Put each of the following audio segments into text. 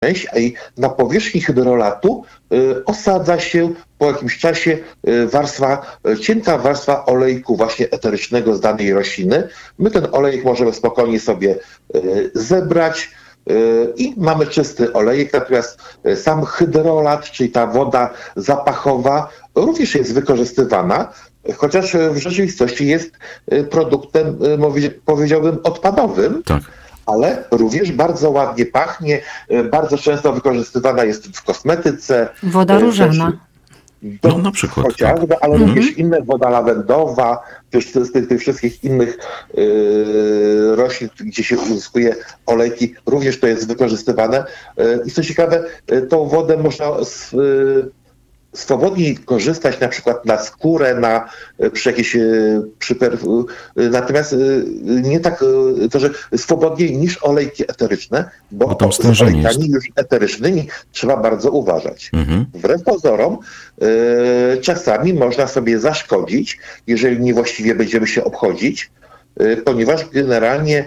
część, i na powierzchni hydrolatu osadza się po jakimś czasie cienka warstwa olejku właśnie eterycznego z danej rośliny. My ten olejek możemy spokojnie sobie zebrać i mamy czysty olejek, natomiast sam hydrolat, czyli ta woda zapachowa, również jest wykorzystywana, chociaż w rzeczywistości jest produktem, powiedziałbym, odpadowym. Tak. Ale również bardzo ładnie pachnie, bardzo często wykorzystywana jest w kosmetyce. Woda różana. No na przykład. Chociażby, tak. Ale również inne, woda lawendowa, z tych wszystkich innych roślin, gdzie się uzyskuje olejki, również to jest wykorzystywane. I co ciekawe, tą wodę można swobodniej korzystać na przykład na skórę, natomiast nie tak to, że swobodniej niż olejki eteryczne, bo z olejkami już eterycznymi trzeba bardzo uważać. Wbrew pozorom czasami można sobie zaszkodzić, jeżeli niewłaściwie będziemy się obchodzić, ponieważ generalnie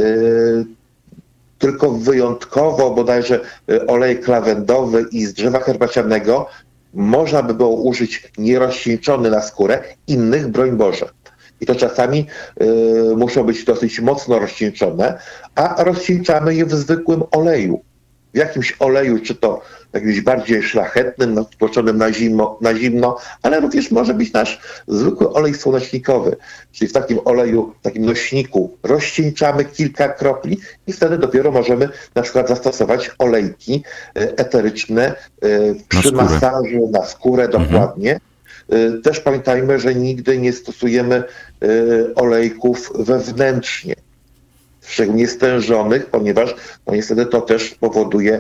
tylko wyjątkowo bodajże olejek lawendowy i z drzewa herbacianego można by było użyć nierozcieńczony na skórę, innych, broń Boże. I to czasami muszą być dosyć mocno rozcieńczone, a rozcieńczamy je w zwykłym oleju. W jakimś oleju, czy to jakimś bardziej szlachetnym, tłoczonym na zimno, ale również może być nasz zwykły olej słonecznikowy. Czyli w takim oleju, w takim nośniku rozcieńczamy kilka kropli i wtedy dopiero możemy na przykład zastosować olejki eteryczne przy masażu, na skórę dokładnie. Też pamiętajmy, że nigdy nie stosujemy olejków wewnętrznie, szczególnie stężonych, ponieważ niestety to też powoduje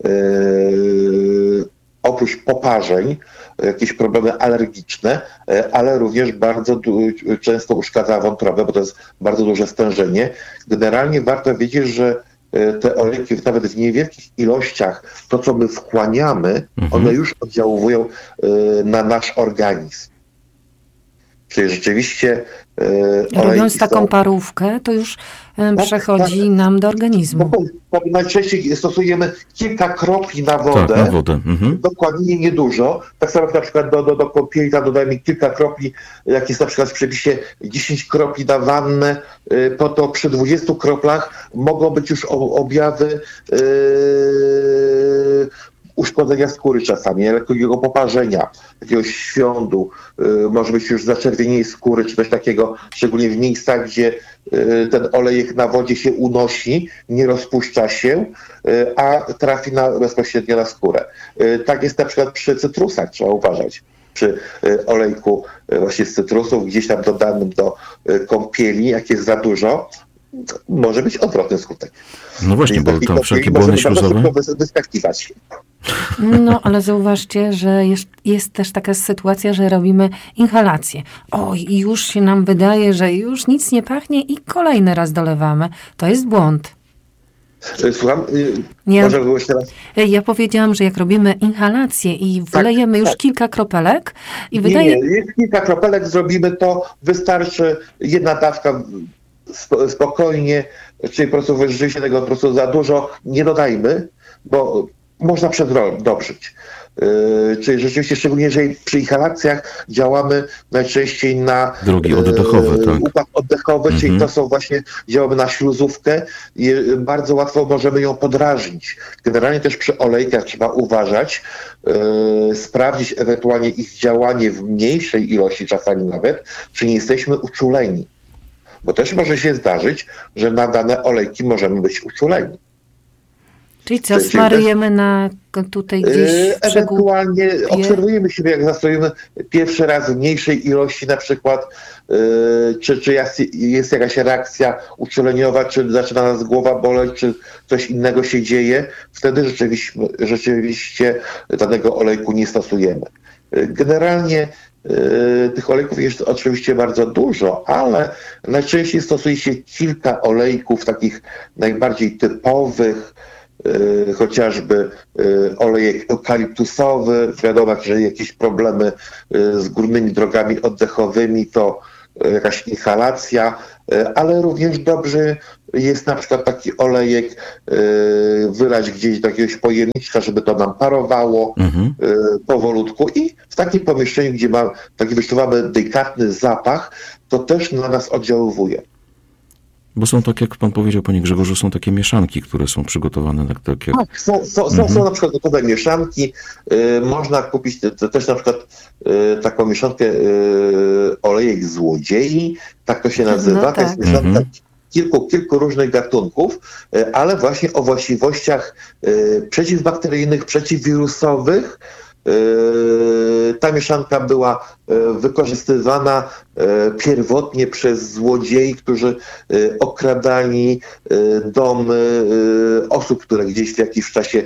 oprócz poparzeń jakieś problemy alergiczne, ale również bardzo często uszkadza wątrobę, bo to jest bardzo duże stężenie. Generalnie warto wiedzieć, że te olejki nawet w niewielkich ilościach, to co my wchłaniamy, one już oddziałują na nasz organizm. Czyli rzeczywiście robiąc taką parówkę, to już przechodzi nam do organizmu. Najczęściej stosujemy kilka kropli na wodę, dokładnie niedużo. Tak samo jak na przykład do kąpieli tam dodajemy kilka kropli, jak jest na przykład w przepisie 10 kropli na wannę, po to przy 20 kroplach mogą być już objawy uszkodzenia skóry czasami, jakiegoś poparzenia, jakiegoś świądu, może być już zaczerwienienie skóry, czy coś takiego, szczególnie w miejscach, gdzie ten olejek na wodzie się unosi, nie rozpuszcza się, a trafi bezpośrednio na skórę. Tak jest na przykład przy cytrusach, trzeba uważać. Przy olejku właśnie z cytrusów, gdzieś tam dodanym do kąpieli, jak jest za dużo, może być odwrotny skutek. No właśnie, bo tam wszelkie błony śluzowe wyskakiwać. No, ale zauważcie, że jest też taka sytuacja, że robimy inhalację. I już się nam wydaje, że już nic nie pachnie i kolejny raz dolewamy. To jest błąd. Słucham? Może było jeszcze raz? Ja powiedziałam, że jak robimy inhalację i wylejemy już kilka kropelek i wydaje... Nie, kilka kropelek zrobimy, to wystarczy jedna dawka spokojnie, czyli po prostu rzeczywiście tego po prostu za dużo nie dodajmy, bo można przedobrzyć. Czyli rzeczywiście, szczególnie jeżeli przy inhalacjach działamy najczęściej na drogi oddechowe, układ oddechowy, czyli to są właśnie, działamy na śluzówkę i bardzo łatwo możemy ją podrażnić. Generalnie też przy olejkach trzeba uważać, sprawdzić ewentualnie ich działanie w mniejszej ilości czasami nawet, czy nie jesteśmy uczuleni. Bo też może się zdarzyć, że na dane olejki możemy być uczuleni. Czyli co, smarujemy na tutaj gdzieś ewentualnie obserwujemy siebie, jak zastoimy pierwszy raz w mniejszej ilości na przykład, czy jest jakaś reakcja uczuleniowa, czy zaczyna nas głowa boleć, czy coś innego się dzieje. Wtedy rzeczywiście danego olejku nie stosujemy. Generalnie tych olejków jest oczywiście bardzo dużo, ale najczęściej stosuje się kilka olejków takich najbardziej typowych, chociażby olejek eukaliptusowy. Wiadomo, że jakieś problemy z górnymi drogami oddechowymi, to jakaś inhalacja, ale również dobrze jest na przykład taki olejek wylać gdzieś do jakiegoś pojemniczka, żeby to nam parowało powolutku i w takim pomieszczeniu, gdzie taki wyczuwamy delikatny zapach, to też na nas oddziaływuje. Bo są, tak jak pan powiedział, panie Grzegorzu, są takie mieszanki, które są przygotowane tak jak... Tak, są na przykład gotowe mieszanki. Można kupić też na przykład taką mieszankę olejek złodziei, tak to się nazywa. No, to jest mieszanka kilku różnych gatunków, ale właśnie o właściwościach przeciwbakteryjnych, przeciwwirusowych. Ta mieszanka była wykorzystywana pierwotnie przez złodziei, którzy okradali domy osób, które gdzieś w jakimś czasie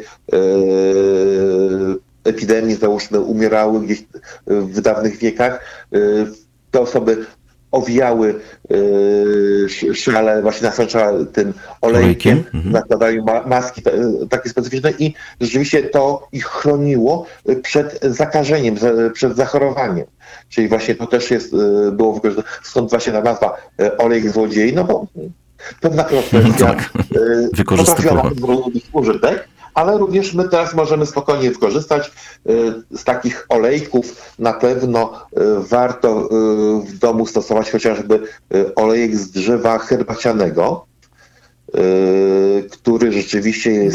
epidemii, załóżmy, umierały gdzieś w dawnych wiekach. Te osoby owijały szale, właśnie nasączały tym olejkiem, nakładali maski takie specyficzne i rzeczywiście to ich chroniło przed zakażeniem, przed zachorowaniem. Czyli właśnie to też było wykorzystane, stąd właśnie ta nazwa olejek złodziei, no bo pewna kwestia potrafiła być użytek, ale również my teraz możemy spokojnie wykorzystać z takich olejków. Na pewno warto w domu stosować chociażby olejek z drzewa herbacianego, który rzeczywiście jest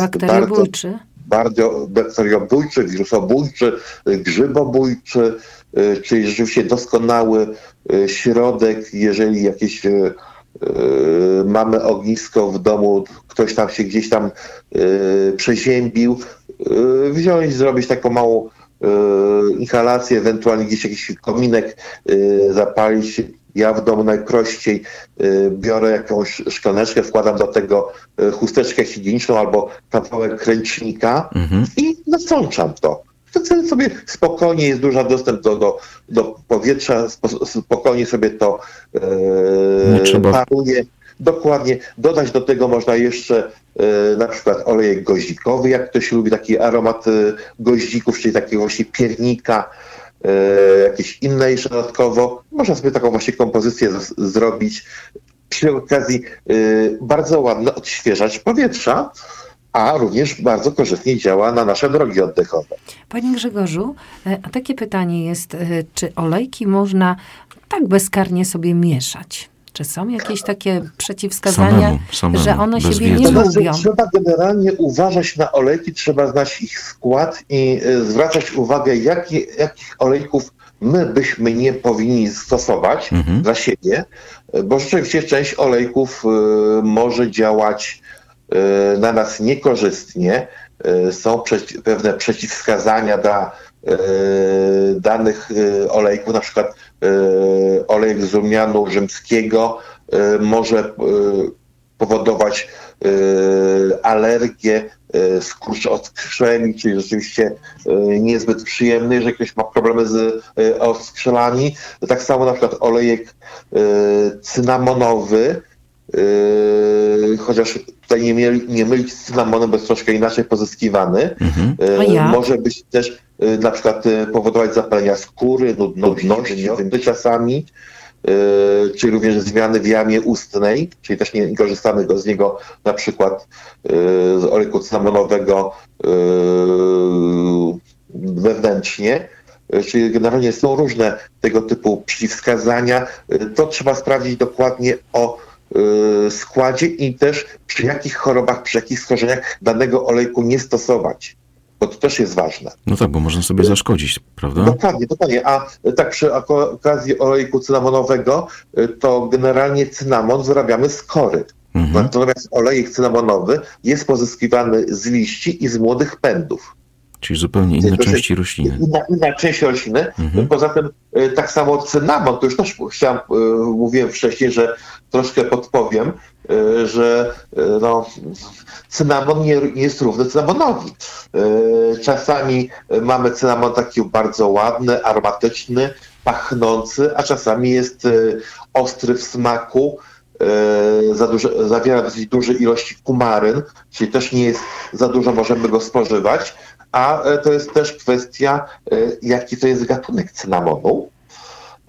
bardzo bakteriobójczy, wirusobójczy, grzybobójczy, czyli rzeczywiście doskonały środek, jeżeli jakieś mamy ognisko w domu, ktoś tam się gdzieś tam przeziębił, wziąć, zrobić taką małą inhalację, ewentualnie gdzieś jakiś kominek zapalić. Ja w domu najprościej biorę jakąś szklaneczkę, wkładam do tego chusteczkę higieniczną albo kawałek ręcznika i nasączam to. Wtedy sobie spokojnie, jest duży dostęp do powietrza, spokojnie sobie to paruje. Dokładnie. Dodać do tego można jeszcze na przykład olejek goździkowy, jak ktoś lubi taki aromat goździków, czyli takiego właśnie piernika, jakieś inne jeszcze dodatkowo. Można sobie taką właśnie kompozycję zrobić. Przy okazji bardzo ładny odświeżacz powietrza, a również bardzo korzystnie działa na nasze drogi oddechowe. Panie Grzegorzu, a takie pytanie jest, czy olejki można tak bezkarnie sobie mieszać? Czy są jakieś takie przeciwwskazania, że one siebie nie lubią? Trzeba generalnie uważać na olejki, trzeba znać ich skład i zwracać uwagę, jakich olejków my byśmy nie powinni stosować dla siebie, bo rzeczywiście część olejków może działać na nas niekorzystnie. Są pewne przeciwwskazania dla danych olejków, na przykład olejek z rumianu rzymskiego może powodować alergię, skurcz oskrzelni, czyli rzeczywiście niezbyt przyjemny, jeżeli ktoś ma problemy z oskrzelami. Tak samo na przykład olejek cynamonowy, chociaż tutaj nie mylić z cynamonem, bo jest troszkę inaczej pozyskiwany. Może być też na przykład powodować zapalenia skóry, nudności, czasami, czy również zmiany w jamie ustnej, czyli też nie korzystamy z niego na przykład z olejku cynamonowego wewnętrznie. Czyli generalnie są różne tego typu przeciwwskazania. To trzeba sprawdzić dokładnie o składzie i też przy jakich chorobach, przy jakich schorzeniach danego olejku nie stosować. Bo to też jest ważne. No tak, bo można sobie zaszkodzić, prawda? Dokładnie. A tak przy okazji olejku cynamonowego, to generalnie cynamon wyrabiamy z kory. Natomiast olejek cynamonowy jest pozyskiwany z liści i z młodych pędów. Czyli zupełnie inne części rośliny. Inna część rośliny. Poza tym tak samo cynamon, to już też mówiłem wcześniej, że troszkę podpowiem, że cynamon nie jest równy cynamonowi. Czasami mamy cynamon taki bardzo ładny, aromatyczny, pachnący, a czasami jest ostry w smaku, zawiera dosyć duże ilości kumaryn, czyli też nie jest za dużo, możemy go spożywać. A to jest też kwestia, jaki to jest gatunek cynamonu.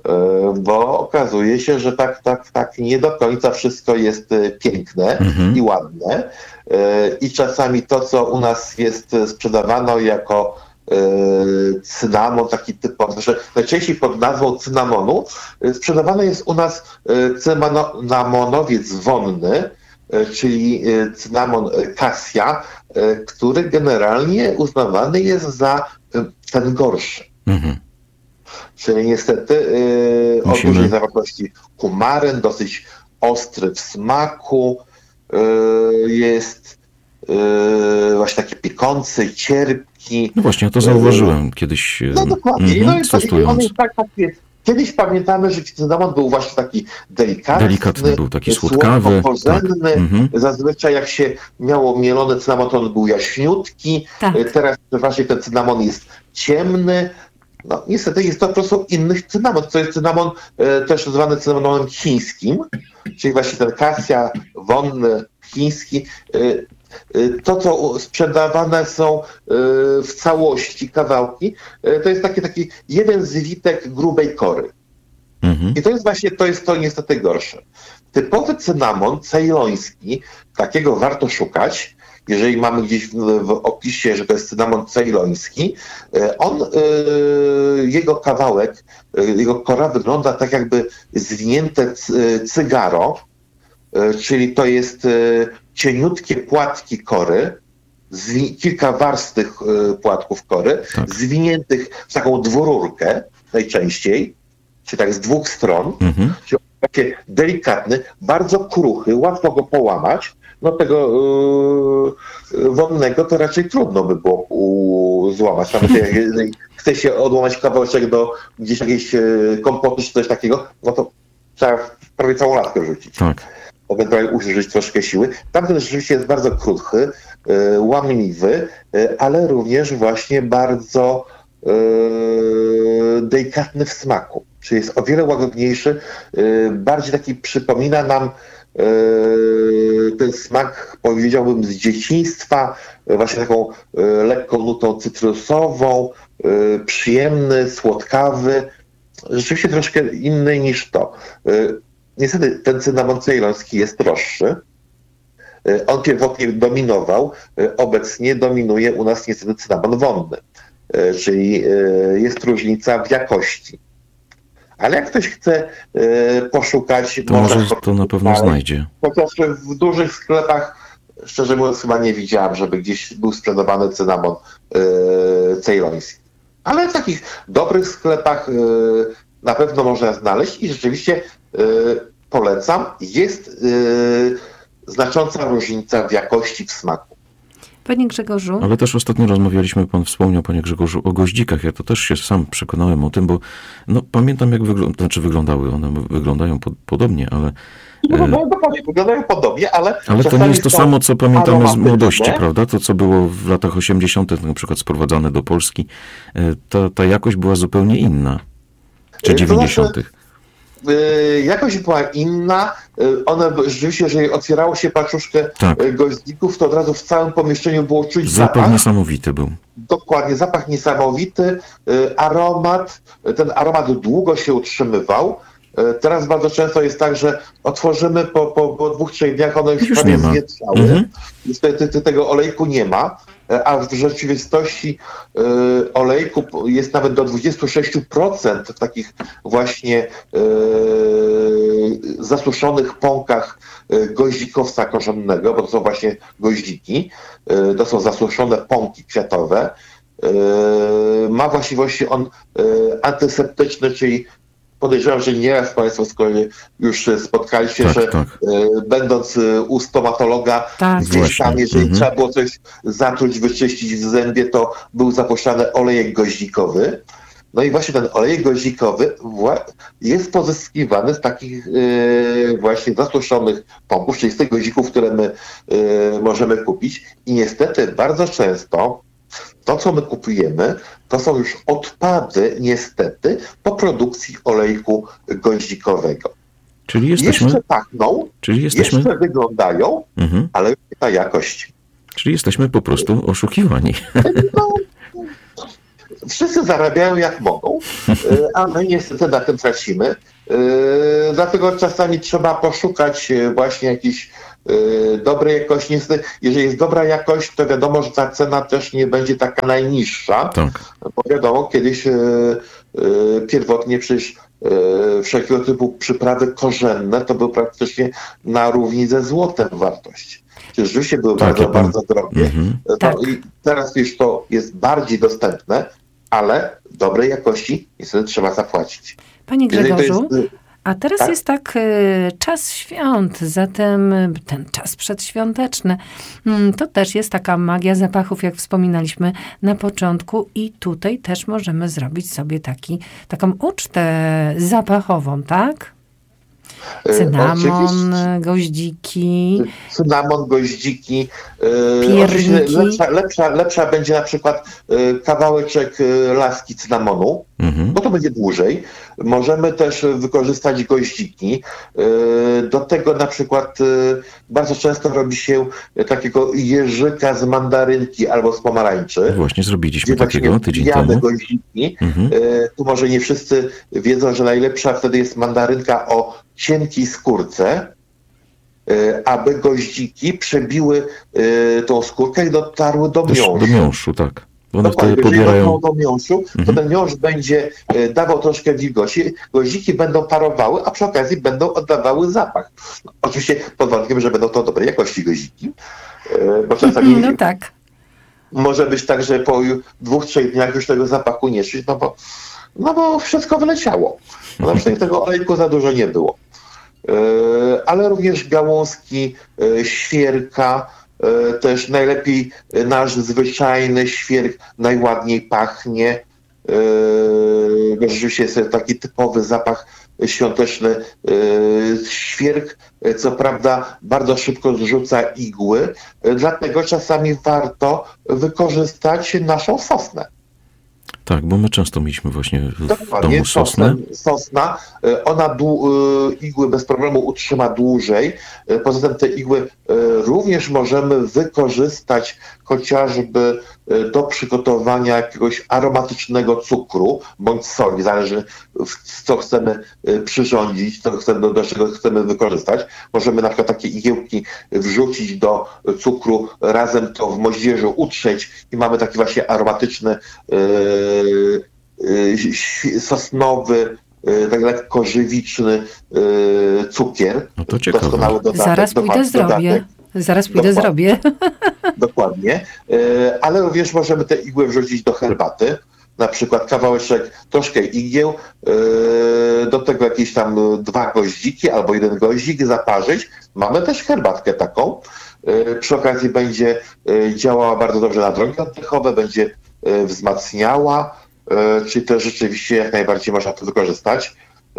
bo okazuje się, że tak nie do końca wszystko jest piękne i ładne. I czasami to, co u nas jest sprzedawane jako cynamon taki typowy, że najczęściej pod nazwą cynamonu sprzedawany jest u nas cynamonowiec wonny, czyli cynamon cassia, który generalnie uznawany jest za ten gorszy. Czyli niestety o dużej zawartości kumaryn, dosyć ostry w smaku, jest właśnie taki pikący, cierpki. No właśnie, ja to zauważyłem kiedyś. No dokładnie. Kiedyś pamiętamy, że cynamon był właśnie taki delikatny był taki słodkawy, porzenny. Zazwyczaj jak się miało mielony cynamon, to on był jaśniutki. Tak. Teraz właśnie ten cynamon jest ciemny. No niestety jest to po prostu inny cynamon. To jest cynamon też zwany cynamonem chińskim, czyli właśnie ten cassia wonny chiński. To, co sprzedawane są w całości kawałki, to jest taki jeden zwitek grubej kory. I to jest właśnie, to niestety gorsze. Typowy cynamon cejloński, takiego warto szukać, jeżeli mamy gdzieś w opisie, że to jest cynamon cejloński, jego kawałek, jego kora wygląda tak jakby zwinięte cygaro, czyli to jest cieniutkie płatki kory, kilka warstw tych płatków kory, zwiniętych w taką dwururkę najczęściej, czy tak z dwóch stron, czyli takie delikatny, bardzo kruchy, łatwo go połamać. No tego wonnego to raczej trudno by było złamać. Nawet jeżeli chce się odłamać kawałeczek do gdzieś jakiejś kompotu czy coś takiego, no to trzeba prawie całą latkę rzucić. Tak. Ewentualnie użyć troszkę siły. Tamten rzeczywiście jest bardzo kruchy, łamliwy, ale również właśnie bardzo delikatny w smaku. Czyli jest o wiele łagodniejszy, bardziej taki przypomina nam ten smak, powiedziałbym, z dzieciństwa, właśnie taką lekką nutą cytrusową, przyjemny, słodkawy, rzeczywiście troszkę inny niż to. Niestety ten cynamon cejloński jest droższy. On pierwotnie dominował, obecnie dominuje u nas niestety cynamon wonny, czyli jest różnica w jakości. Ale jak ktoś chce poszukać... To może to na pewno znajdzie. Chociaż w dużych sklepach, szczerze mówiąc, chyba nie widziałem, żeby gdzieś był sprzedawany cynamon cejloński. Ale w takich dobrych sklepach na pewno można znaleźć i rzeczywiście polecam. Jest znacząca różnica w jakości, w smaku. Panie Grzegorzu? Ale też ostatnio rozmawialiśmy, pan wspomniał, panie Grzegorzu, o goździkach. Ja to też się sam przekonałem o tym, bo no, pamiętam, jak wyglądały. One wyglądają podobnie, ale... Wyglądają podobnie, ale... Ale to nie jest to samo, co pamiętamy z młodości, prawda? To, co było w latach 80. na przykład sprowadzane do Polski, ta jakość była zupełnie inna. Czy 90. Jakość była inna. One rzeczywiście, jeżeli otwierało się paczuszkę goździków, to od razu w całym pomieszczeniu było czuć zapach niesamowity był. Dokładnie, zapach niesamowity, aromat. Ten aromat długo się utrzymywał. Teraz bardzo często jest tak, że otworzymy po 2-3 dniach, one już prawie zwietrzały. Niestety tego olejku nie ma, a w rzeczywistości olejku jest nawet do 26% w takich właśnie zasuszonych pąkach goździkowca korzennego, bo to są właśnie goździki, to są zasuszone pąki kwiatowe. Ma właściwości on antyseptyczne, czyli podejrzewam, że nieraz Państwo już spotkali się, że będąc u stomatologa gdzieś tam, jeżeli trzeba było coś zatruć, wyczyścić w zębie, to był zapuszczany olejek goździkowy. No i właśnie ten olejek goździkowy jest pozyskiwany z takich właśnie zasuszonych pąków, czyli z tych goździków, które my możemy kupić. I niestety bardzo często to, co my kupujemy, to są już odpady, niestety, po produkcji olejku goździkowego. Czyli jesteśmy... Jeszcze pachną, jeszcze wyglądają, ale ta jakość. Czyli jesteśmy po prostu oszukiwani. No, wszyscy zarabiają jak mogą. a my niestety na tym tracimy. Dlatego czasami trzeba poszukać właśnie jakiejś dobrej jakości. Niestety, jeżeli jest dobra jakość, to wiadomo, że ta cena też nie będzie taka najniższa. Tak. Bo wiadomo, kiedyś pierwotnie przecież wszelkiego typu przyprawy korzenne to były praktycznie na równi ze złotem wartość. Czyli rzeczywiście były bardzo drogie. Tak. I teraz już to jest bardziej dostępne, ale dobrej jakości niestety trzeba zapłacić. Panie Grzegorzu, jest, a teraz jest tak czas świąt, zatem ten czas przedświąteczny, to też jest taka magia zapachów, jak wspominaliśmy na początku i tutaj też możemy zrobić sobie taką ucztę zapachową, tak? Cynamon, goździki. Cynamon, goździki. Pierniki. Lepsza będzie na przykład kawałeczek laski cynamonu, bo to będzie dłużej. Możemy też wykorzystać goździki. Do tego na przykład bardzo często robi się takiego jeżyka z mandarynki albo z pomarańczy. Właśnie zrobiliśmy takiego tydzień temu. Goździki. Tu może nie wszyscy wiedzą, że najlepsza wtedy jest mandarynka o cienkiej skórce, aby goździki przebiły tą skórkę i dotarły do miąższu. Do miąższu, tak. One wtedy pobierają... Jeżeli do miąższu, to ten miąższ będzie dawał troszkę wilgoci, goździki będą parowały, a przy okazji będą oddawały zapach. No, oczywiście pod warunkiem, że będą to dobrej jakości goździki, bo czasami no tak. może być tak, że po 2-3 dniach już tego zapachu nie czuć, no bo wszystko wyleciało. No, na przykład tego olejku za dużo nie było. Ale również gałązki, świerka, też najlepiej nasz zwyczajny świerk najładniej pachnie. Rzeczywiście jest taki typowy zapach świąteczny. Świerk, co prawda, bardzo szybko zrzuca igły, dlatego czasami warto wykorzystać naszą sosnę. Tak, bo my często mieliśmy właśnie w domu sosnę. Sosna, ona igły bez problemu utrzyma dłużej. Poza tym te igły również możemy wykorzystać chociażby do przygotowania jakiegoś aromatycznego cukru bądź soli. Zależy, co chcemy przyrządzić, do czego chcemy wykorzystać. Możemy na przykład takie igiełki wrzucić do cukru, razem to w moździerzu utrzeć i mamy taki właśnie aromatyczny sosnowy, tak lekko żywiczny cukier. No to ciekawe. Doskonały dodatek. Zaraz pójdę zrobię. Dokładnie. Ale również możemy te igły wrzucić do herbaty. Na przykład kawałeczek, troszkę igieł, do tego jakieś tam 2 goździki albo 1 goździk zaparzyć. Mamy też herbatkę taką. Przy okazji będzie działała bardzo dobrze na drogi oddechowe, będzie wzmacniała, czyli też rzeczywiście jak najbardziej można to wykorzystać.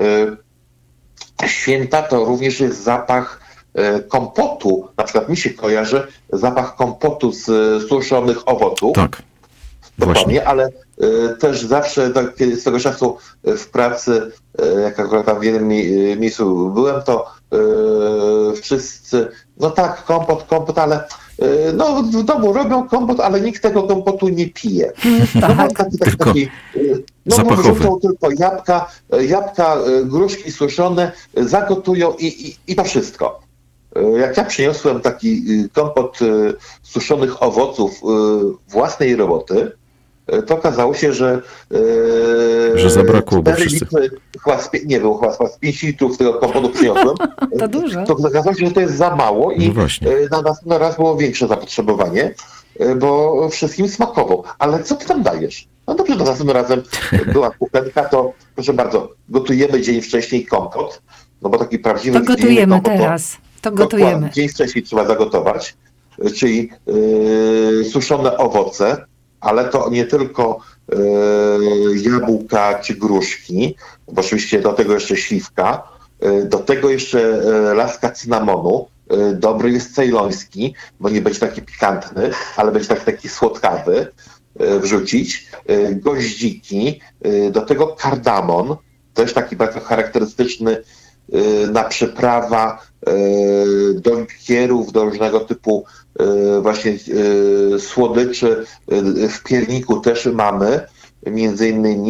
Święta to również jest zapach kompotu. Na przykład mi się kojarzy zapach kompotu z suszonych owoców. Tak. Dokładnie, ale też zawsze kiedy swego czasu w pracy, jak akurat tam w jednym miejscu byłem, to wszyscy, no tak, kompot, ale no w domu robią kompot, ale nikt tego kompotu nie pije. Tak. Taki zapachowy. Wrzucą tylko jabłka, gruszki suszone, zagotują i to wszystko. Jak ja przyniosłem taki kompot suszonych owoców własnej roboty, to okazało się, że zabrakło, bo wszyscy... nie było chyba z 5 litrów tego kompotu przyniosłem. To dużo. To okazało się, że to jest za mało i no na następny raz było większe zapotrzebowanie, bo wszystkim smakował. Ale co ty tam dajesz? No dobrze, to następnym razem była kuchenka, to proszę bardzo, gotujemy dzień wcześniej kompot, no bo taki prawdziwy... To gotujemy teraz. To gotujemy. Dzień wcześniej trzeba zagotować, czyli suszone owoce, ale to nie tylko jabłka czy gruszki, bo oczywiście do tego jeszcze śliwka, do tego jeszcze laska cynamonu. Dobry jest cejloński, bo nie będzie taki pikantny, ale będzie taki słodkawy, wrzucić. Goździki, do tego kardamon, też taki bardzo charakterystyczny na przyprawa do likierów, do różnego typu właśnie słodyczy. W pierniku też mamy między innymi.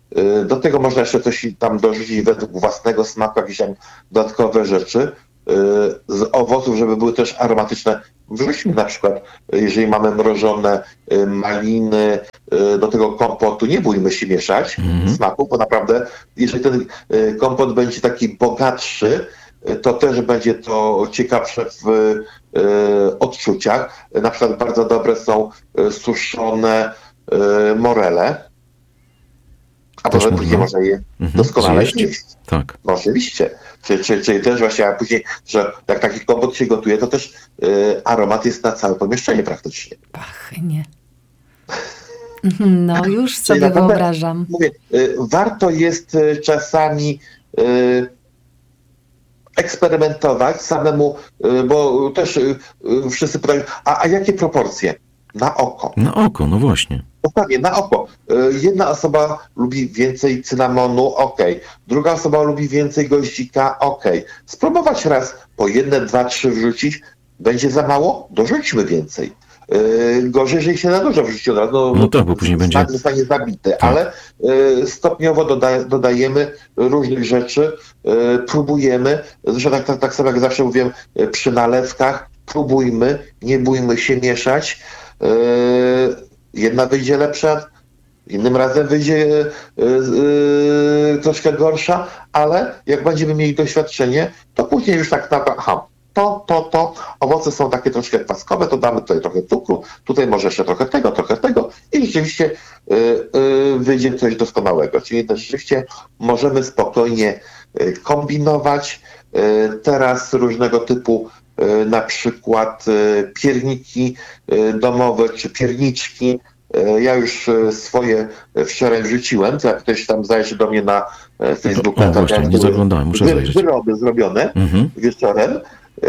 Do tego można jeszcze coś tam dorzucić według własnego smaku, jakieś tam dodatkowe rzeczy. Z owoców, żeby były też aromatyczne. Wrzućmy na przykład, jeżeli mamy mrożone maliny, do tego kompotu, nie bójmy się mieszać smaku, bo naprawdę, jeżeli ten kompot będzie taki bogatszy, to też będzie to ciekawsze w odczuciach. Na przykład bardzo dobre są suszone morele, a poza tym później można je doskonale zjeść. Tak. No oczywiście. Czyli też właśnie, a później, że jak taki kompot się gotuje, to też aromat jest na całe pomieszczenie praktycznie. Pachnie. No już sobie wyobrażam. Mówię, warto jest czasami eksperymentować samemu, bo też wszyscy pytają, a jakie proporcje? Na oko. Na oko, no właśnie. Dokładnie, na oko. Jedna osoba lubi więcej cynamonu, druga osoba lubi więcej goździka, Spróbować raz po 1, 2, 3 wrzucić, będzie za mało? Dorzućmy więcej. Gorzej, jeżeli się na dużo wrzuci od razu, no tak, bo później będzie... zostanie zabity, tak. Ale stopniowo dodajemy różnych rzeczy, próbujemy, zresztą tak samo jak zawsze mówiłem przy nalewkach, próbujmy, nie bójmy się mieszać. Jedna wyjdzie lepsza, innym razem wyjdzie troszkę gorsza, ale jak będziemy mieli doświadczenie, to później już tak naprawdę, to, owoce są takie troszkę kwaskowe, to damy tutaj trochę cukru, tutaj może jeszcze trochę tego i rzeczywiście wyjdzie coś doskonałego. Czyli też rzeczywiście możemy spokojnie kombinować. Teraz różnego typu na przykład pierniki domowe czy pierniczki. Ja już swoje wczoraj wrzuciłem, to jak ktoś tam zajrzy do mnie na Facebooka. Właśnie, nie zaglądałem, muszę zajrzeć. Wyroby zrobione wieczorem.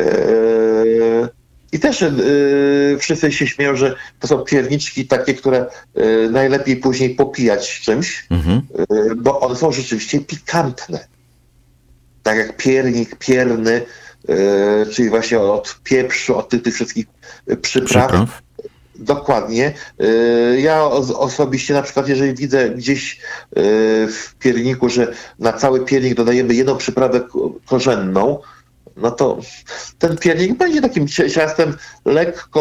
I też wszyscy się śmieją, że to są pierniczki takie, które najlepiej później popijać czymś, bo one są rzeczywiście pikantne. Tak jak pierny, czyli właśnie od pieprzu, od tych wszystkich przypraw. Dokładnie. Ja osobiście na przykład, jeżeli widzę gdzieś w pierniku, że na cały piernik dodajemy jedną przyprawę korzenną, no to ten piernik będzie takim ciastem lekko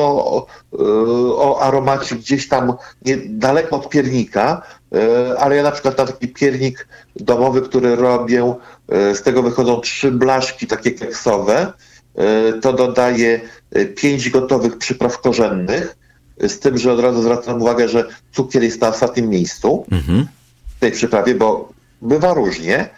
o aromacie gdzieś tam daleko od piernika, ale ja na przykład na taki piernik domowy, który robię, z tego wychodzą 3 blaszki takie keksowe, to dodaję 5 gotowych przypraw korzennych, z tym, że od razu zwracam uwagę, że cukier jest na ostatnim miejscu w tej przyprawie, bo bywa różnie.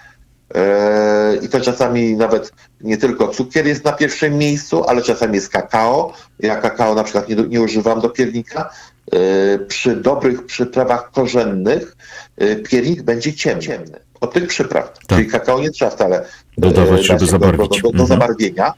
I to czasami nawet nie tylko cukier jest na pierwszym miejscu, ale czasami jest kakao. Ja kakao na przykład nie używam do piernika. Przy dobrych przyprawach korzennych piernik będzie ciemny. Od tych przypraw. Tak. Czyli kakao nie trzeba wcale dodawać, żeby zabarwić. Do zabarwienia.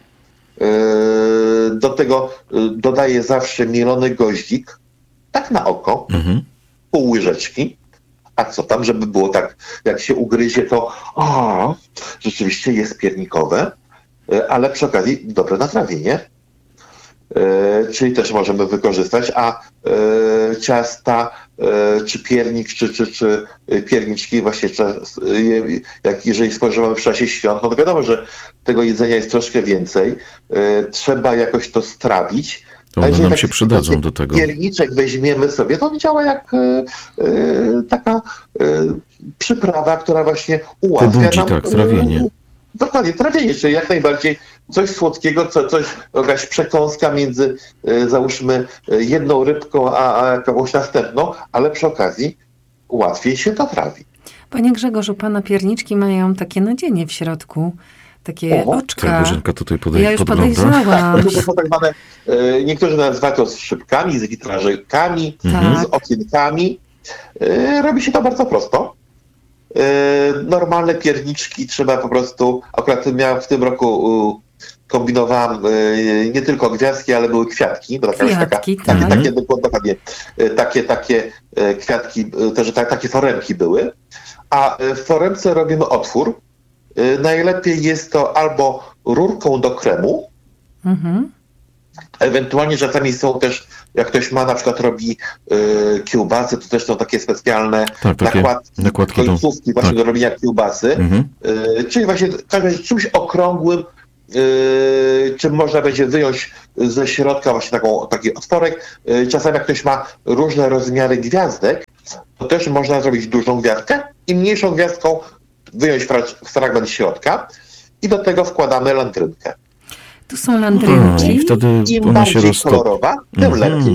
Do tego dodaję zawsze mielony goździk, tak na oko, pół łyżeczki. A co tam, żeby było tak, jak się ugryzie, to rzeczywiście jest piernikowe, ale przy okazji dobre natrawienie. Czyli też możemy wykorzystać, a ciasta, czy piernik, czy pierniczki właśnie, jeżeli spożywamy w czasie świąt, no to wiadomo, że tego jedzenia jest troszkę więcej. Trzeba jakoś to strawić. To one nam się przydadzą do tego. Pierniczek weźmiemy sobie, to on działa jak taka przyprawa, która właśnie ułatwia nam trawienie. Dokładnie, trawienie, czyli jak najbardziej coś słodkiego, jakaś przekąska między, załóżmy, jedną rybką, a jakąś następną, ale przy okazji łatwiej się to trawi. Panie Grzegorzu, pana pierniczki mają takie nadzienie w środku. Takie oczka. Tak, Bożenka tutaj ja już podejrzewam. To są tak zwane, niektórzy nazywają to z szybkami, z witrażykami, z okienkami. Robi się to bardzo prosto. Normalne pierniczki trzeba po prostu, akurat miałem w tym roku, kombinowałem nie tylko gwiazdki, ale były kwiatki. Bo kwiatki, takie kwiatki, też takie foremki były. A w foremce robimy otwór. Najlepiej jest to albo rurką do kremu, Ewentualnie czasami są też, jak ktoś ma, na przykład robi kiełbasy, to też są takie specjalne nakładki końcówki właśnie do robienia kiełbasy. Czyli właśnie czymś okrągłym, czym można będzie wyjąć ze środka właśnie taki otworek. Czasami jak ktoś ma różne rozmiary gwiazdek, to też można zrobić dużą gwiazdkę i mniejszą gwiazdką wyjąć fragment środka i do tego wkładamy landrynkę. Tu są landrynki. I wtedy im ona się bardziej kolorowa, tym lepiej.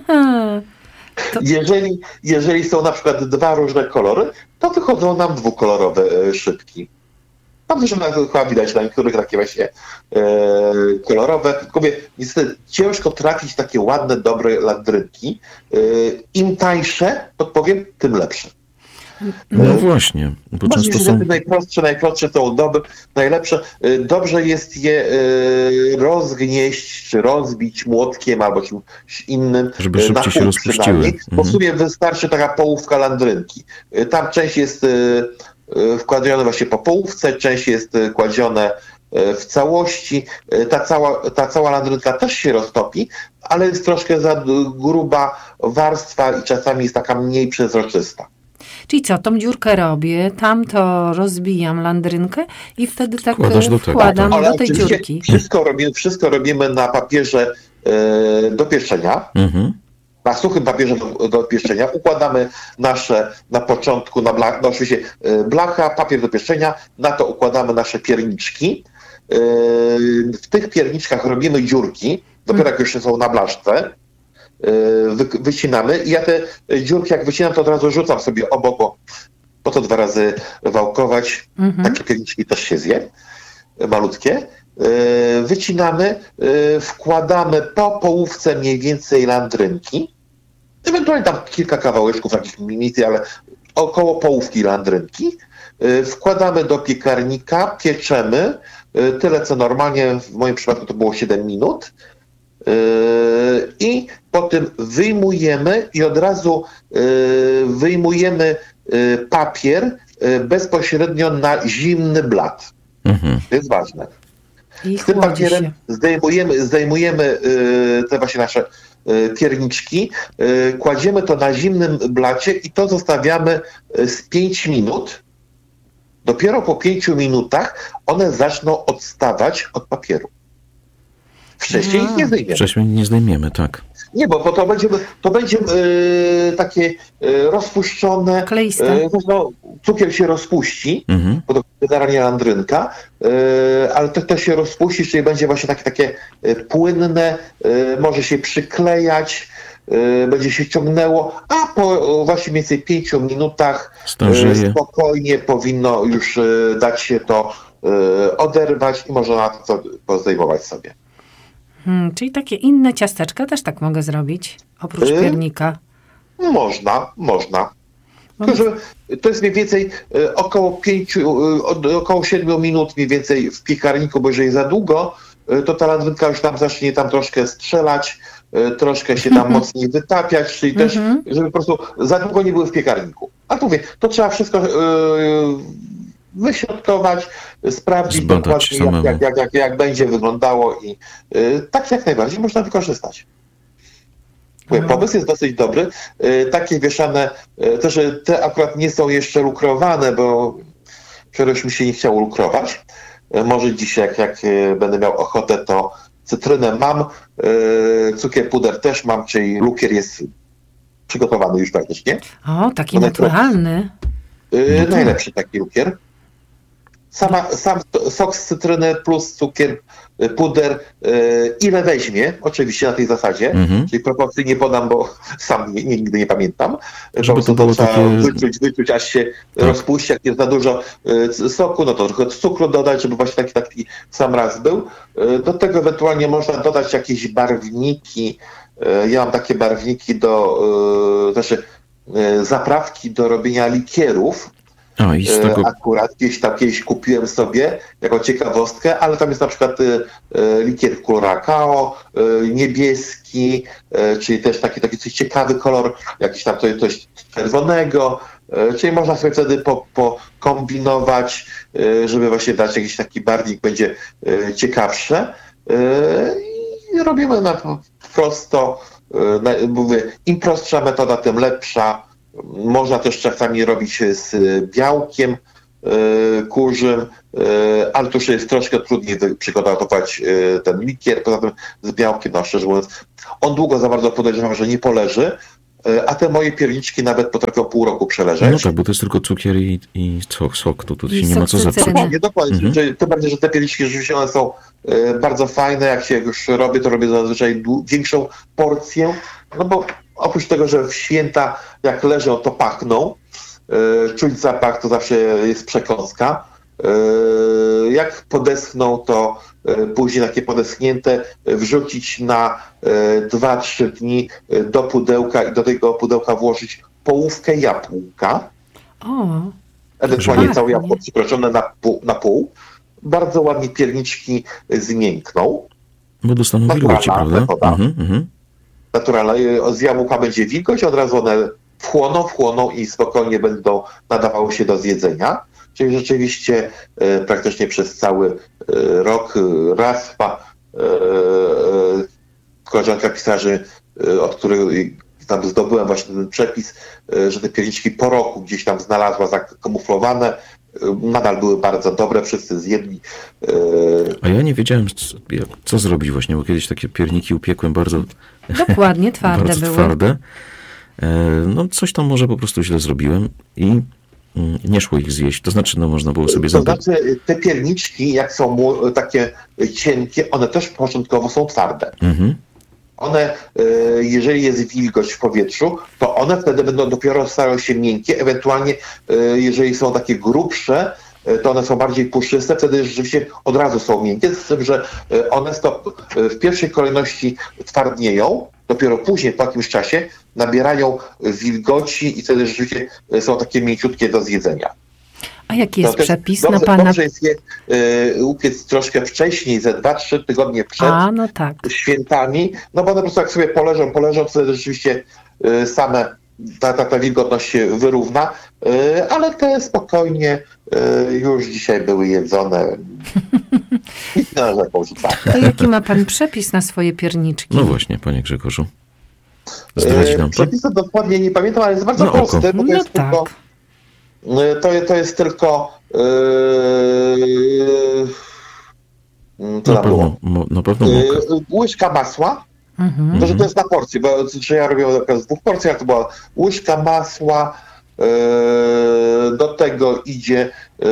To... Jeżeli są na przykład dwa różne kolory, to wychodzą nam dwukolorowe szybki. Tam też chyba widać na niektórych takie właśnie kolorowe. Tylko mówię, niestety ciężko trafić takie ładne, dobre landrynki. Im tańsze, podpowiem, tym lepsze. No właśnie, bo często są... Najprostsze są dobre, najlepsze. Dobrze jest je rozgnieść, czy rozbić młotkiem albo czymś innym. Żeby szybciej się rozpuściły. Bo w sumie wystarczy taka połówka landrynki. Tam część jest wkładane właśnie po połówce, część jest kładzione w całości. Ta cała landrynka też się roztopi, ale jest troszkę za gruba warstwa i czasami jest taka mniej przezroczysta. Czyli co, tą dziurkę robię, tam to rozbijam landrynkę i wtedy tak wkładam do tej dziurki. Wszystko robimy na papierze do pieczenia. Na suchym papierze do pieczenia. Układamy na początku, oczywiście blacha, papier do pieczenia, na to układamy nasze pierniczki. W tych pierniczkach robimy dziurki, dopiero jak już są na blaszce. Wycinamy i ja te dziurki jak wycinam, to od razu rzucam sobie obok, bo po to 2 razy wałkować. Takie pierniczki też się zje, malutkie. Wycinamy, wkładamy po połówce mniej więcej landrynki, ewentualnie tam kilka kawałeczków takich mniej, ale około połówki landrynki. Wkładamy do piekarnika, pieczemy tyle co normalnie, w moim przypadku to było 7 minut. I potem wyjmujemy i od razu wyjmujemy papier bezpośrednio na zimny blat. To jest ważne. Z tym papierem zdejmujemy te właśnie nasze pierniczki, kładziemy to na zimnym blacie i to zostawiamy z 5 minut. Dopiero po 5 minutach one zaczną odstawać od papieru. Wcześniej ich nie zdejmiemy. Wcześniej nie zdejmiemy, tak. Nie, bo to będzie takie rozpuszczone. Kleiste. Cukier się rozpuści, bo to generalnie landrynka, ale to się rozpuści, czyli będzie właśnie takie płynne, może się przyklejać, będzie się ciągnęło, a po właśnie mniej więcej 5 minutach spokojnie powinno już dać się to oderwać i można to zdejmować sobie. Czyli takie inne ciasteczka też tak mogę zrobić, oprócz piernika? Można. Tylko, że to jest mniej więcej około 7 minut mniej więcej w piekarniku, bo jeżeli za długo, to ta landrynka już tam zacznie troszkę strzelać, troszkę się tam mocniej wytapiać, czyli też, żeby po prostu za długo nie były w piekarniku. A tu mówię, to trzeba wszystko wyśrodkować, sprawdzić dokładnie, jak będzie wyglądało i tak jak najbardziej można wykorzystać. Pomysł jest dosyć dobry. Takie wieszane, też te akurat nie są jeszcze lukrowane, bo wczoraj mi się nie chciało lukrować. Może dzisiaj, jak będę miał ochotę, to cytrynę mam, cukier puder też mam, czyli lukier jest przygotowany już praktycznie. O, taki naturalny. Najlepszy taki lukier. Sam sok z cytryny plus cukier, puder, ile weźmie, oczywiście na tej zasadzie, czyli proporcyjnie podam, bo sam nigdy nie pamiętam, żeby to było trzeba wyczuć, aż się rozpuści, jak jest za dużo soku, no to trochę cukru dodać, żeby właśnie taki sam raz był. Do tego ewentualnie można dodać jakieś barwniki, ja mam takie barwniki zaprawki do robienia likierów. Akurat kiedyś kupiłem sobie jako ciekawostkę, ale tam jest na przykład likier Curacao, niebieski, czyli też taki coś ciekawy kolor, jakiś tam coś czerwonego, czyli można sobie wtedy pokombinować, żeby właśnie dać jakiś taki barwnik, będzie ciekawsze. i robimy prosto. Mówię, im prostsza metoda, tym lepsza. Można też czasami robić z białkiem kurzym, ale to już jest troszkę trudniej przygotować ten likier. Poza tym z białkiem, no szczerze mówiąc, on długo za bardzo podejrzewam, że nie poleży, a te moje pierniczki nawet potrafią pół roku przeleżeć. No tak, bo to jest tylko cukier i sok, to tu się nie ma co zepsuć. Dokładnie. Tym bardziej, że te pierniczki rzeczywiście one są bardzo fajne. Jak się już robię, to robię zazwyczaj większą porcję, no bo oprócz tego, że w święta jak leżą, to pachną. Czuć zapach, to zawsze jest przekąska. Jak podeschną, to później takie podeschnięte wrzucić na 2-3 dni do pudełka i do tego pudełka włożyć połówkę jabłka. Ewentualnie całe jabłko przykroczone na pół. Bardzo ładnie pierniczki zmiękną. Bo dostaną wilgoci, prawda? Naturalna. Z jabłka będzie wilgoć, od razu one wchłoną i spokojnie będą nadawały się do zjedzenia. Czyli rzeczywiście praktycznie przez cały rok raz chyba koleżanka pisarzy, od których tam zdobyłem właśnie ten przepis, że te pierniczki po roku gdzieś tam znalazła zakamuflowane, nadal były bardzo dobre, wszyscy zjedli. A ja nie wiedziałem, co zrobić właśnie, bo kiedyś takie pierniki upiekłem bardzo... Dokładnie, twarde bardzo były. Twarde. No coś tam może po prostu źle zrobiłem i nie szło ich zjeść. To znaczy, no można było sobie zabrać. To znaczy, te pierniczki, jak są takie cienkie, one też początkowo są twarde. One, jeżeli jest wilgoć w powietrzu, to one wtedy będą dopiero starały się miękkie, ewentualnie jeżeli są takie grubsze, to one są bardziej puszyste, wtedy rzeczywiście od razu są miękkie, z tym, że one w pierwszej kolejności twardnieją, dopiero później po jakimś czasie nabierają wilgoci i wtedy rzeczywiście są takie mięciutkie do zjedzenia. A jaki jest przepis na pana? Dobrze jest je upiec troszkę wcześniej, ze 2-3 tygodnie przed świętami, no bo one po prostu jak sobie poleżą, to wtedy rzeczywiście same ta wilgotność się wyrówna, ale te spokojnie już dzisiaj były jedzone. To jaki ma pan przepis na swoje pierniczki? No właśnie, panie Grzegorzu. Zdradzi nam to? Przepisu dokładnie nie pamiętam, ale jest bardzo prosty, bo to jest tylko na pewno łyżka masła. To, że to jest na porcję, bo że ja robię z 2 porcji, to była łyżka masła, do tego idzie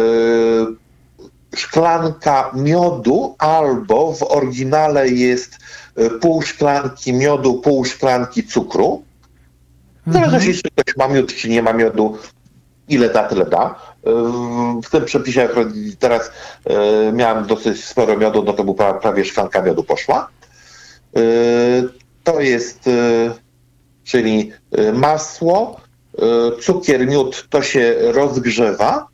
szklanka miodu, albo w oryginale jest pół szklanki miodu, pół szklanki cukru. W zależności, czy ktoś ma miód, czy nie ma miodu, ile da, tyle da. W tym przepisie, jak teraz miałem dosyć sporo miodu, no to był prawie szklanka miodu poszła. To jest, czyli masło, cukier, miód, to się rozgrzewa,